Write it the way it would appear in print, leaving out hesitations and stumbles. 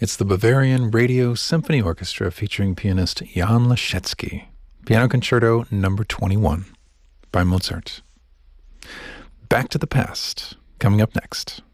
It's the Bavarian Radio Symphony Orchestra featuring pianist Jan Leschetski, Piano Concerto Number 21 by Mozart. Back to the Past, coming up next.